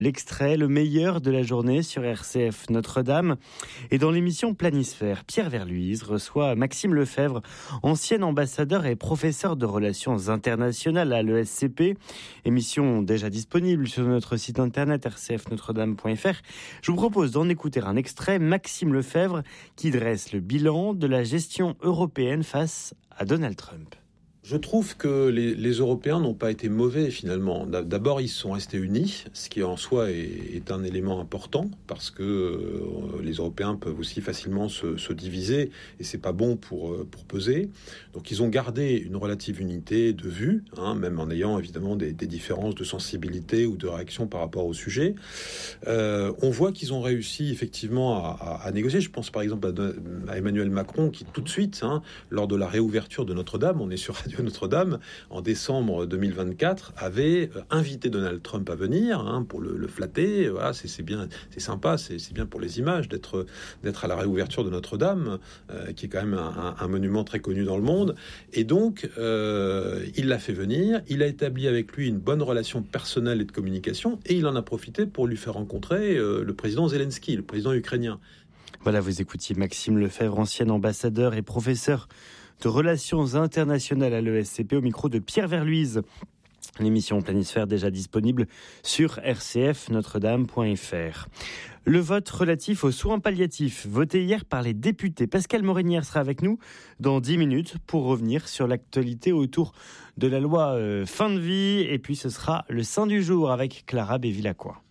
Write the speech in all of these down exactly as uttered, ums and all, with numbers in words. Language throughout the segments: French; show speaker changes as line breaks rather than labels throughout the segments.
L'extrait, le meilleur de la journée sur R C F Notre-Dame. Et dans l'émission Planisphère, Pierre Verluise reçoit Maxime Lefebvre, ancien ambassadeur et professeur de relations internationales à l'E S C P. Émission déjà disponible sur notre site internet r c f notre dame point f r. Je vous propose d'en écouter un extrait. Maxime Lefebvre qui dresse le bilan de la gestion européenne face à Donald Trump.
Je trouve que les, les Européens n'ont pas été mauvais finalement. D'abord, ils sont restés unis, ce qui en soi est, est un élément important parce que euh, les Européens peuvent aussi facilement se, se diviser et c'est pas bon pour pour peser. Donc, ils ont gardé une relative unité de vue, hein, même en ayant évidemment des, des différences de sensibilité ou de réaction par rapport au sujet. Euh, on voit qu'ils ont réussi effectivement à, à, à négocier. Je pense par exemple à, à Emmanuel Macron qui tout de suite, hein, lors de la réouverture de Notre-Dame, on est sur Notre-Dame, en décembre deux mille vingt-quatre, avait invité Donald Trump à venir hein, pour le, le flatter. Voilà, c'est, c'est bien, c'est sympa, c'est, c'est bien pour les images d'être, d'être à la réouverture de Notre-Dame, euh, qui est quand même un, un monument très connu dans le monde. Et donc, euh, il l'a fait venir, il a établi avec lui une bonne relation personnelle et de communication, et il en a profité pour lui faire rencontrer euh, le président Zelensky, le président ukrainien.
Voilà, vous écoutiez Maxime Lefebvre, ancien ambassadeur et professeur de relations internationales à l'E S C P au micro de Pierre Verluise. L'émission Planisphère déjà disponible sur r c f notre dame point f r. Le vote relatif aux soins palliatifs, voté hier par les députés. Pascal Morinière sera avec nous dans dix minutes pour revenir sur l'actualité autour de la loi euh, fin de vie. Et puis ce sera le Saint du jour avec Clara Bévilacqua.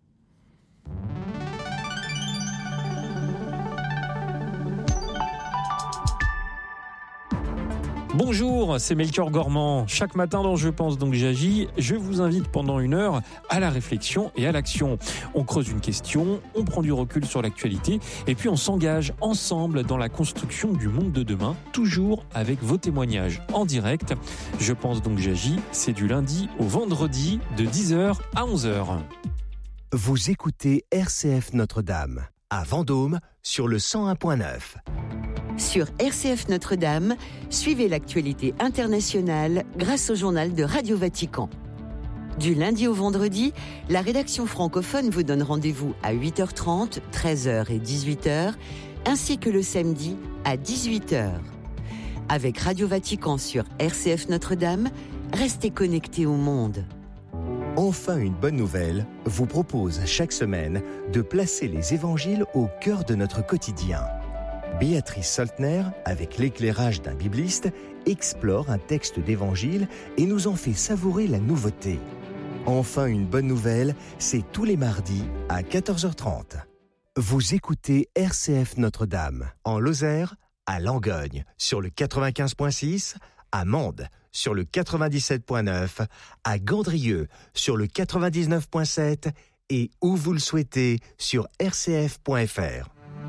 Bonjour, c'est Melchior Gormand. Chaque matin dans Je pense donc j'agis, je vous invite pendant une heure à la réflexion et à l'action. On creuse une question, on prend du recul sur l'actualité et puis on s'engage ensemble dans la construction du monde de demain, toujours avec vos témoignages en direct. Je pense donc j'agis, c'est du lundi au vendredi de dix heures à onze heures.
Vous écoutez R C F Notre-Dame à Vendôme sur le cent un point neuf.
Sur R C F Notre-Dame, suivez l'actualité internationale grâce au journal de Radio Vatican. Du lundi au vendredi, la rédaction francophone vous donne rendez-vous à huit heures trente, treize heures et dix-huit heures, ainsi que le samedi à dix-huit heures. Avec Radio Vatican sur R C F Notre-Dame, restez connectés au monde.
Enfin, une bonne nouvelle vous propose chaque semaine de placer les évangiles au cœur de notre quotidien. Béatrice Soltner, avec l'éclairage d'un bibliste, explore un texte d'évangile et nous en fait savourer la nouveauté. Enfin, une bonne nouvelle, c'est tous les mardis à quatorze heures trente. Vous écoutez R C F Notre-Dame, en Lozère, à Langogne, sur le quatre-vingt-quinze point six, à Mende, sur le quatre-vingt-dix-sept point neuf, à Gandrieux, sur le quatre-vingt-dix-neuf point sept et où vous le souhaitez, sur r c f point f r.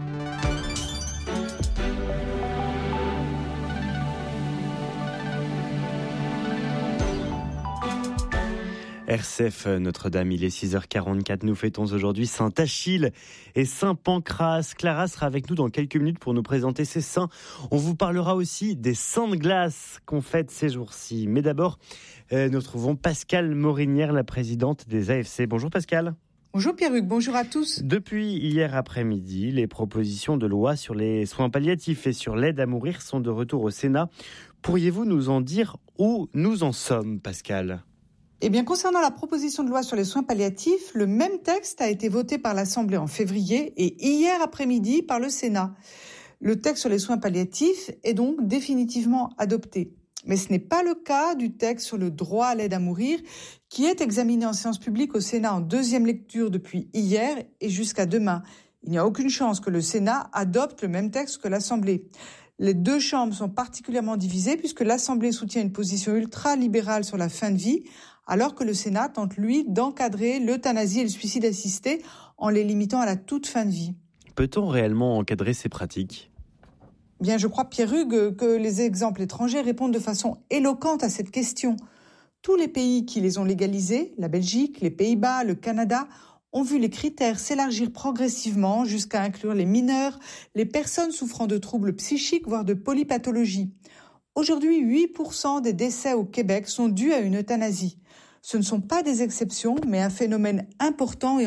R C F Notre-Dame, il est six heures quarante-quatre. Nous fêtons aujourd'hui Saint Achille et Saint Pancrace. Clara sera avec nous dans quelques minutes pour nous présenter ces saints. On vous parlera aussi des saints de glace qu'on fête ces jours-ci. Mais d'abord, euh, nous retrouvons Pascal Morinière, la présidente des A F C. Bonjour Pascal.
Bonjour Pierre-Hugues, bonjour à tous.
Depuis hier après-midi, les propositions de loi sur les soins palliatifs et sur l'aide à mourir sont de retour au Sénat. Pourriez-vous nous en dire où nous en sommes, Pascal ?
Eh bien, concernant la proposition de loi sur les soins palliatifs, le même texte a été voté par l'Assemblée en février et hier après-midi par le Sénat. Le texte sur les soins palliatifs est donc définitivement adopté. Mais ce n'est pas le cas du texte sur le droit à l'aide à mourir qui est examiné en séance publique au Sénat en deuxième lecture depuis hier et jusqu'à demain. Il n'y a aucune chance que le Sénat adopte le même texte que l'Assemblée. Les deux chambres sont particulièrement divisées puisque l'Assemblée soutient une position ultra-libérale sur la fin de vie, alors que le Sénat tente, lui, d'encadrer l'euthanasie et le suicide assisté en les limitant à la toute fin de vie.
Peut-on réellement encadrer ces pratiques ?
Bien, je crois, Pierre-Hugues, que les exemples étrangers répondent de façon éloquente à cette question. Tous les pays qui les ont légalisés, la Belgique, les Pays-Bas, le Canada, ont vu les critères s'élargir progressivement jusqu'à inclure les mineurs, les personnes souffrant de troubles psychiques, voire de polypathologies. Aujourd'hui, huit pour cent des décès au Québec sont dus à une euthanasie. Ce ne sont pas des exceptions, mais un phénomène important et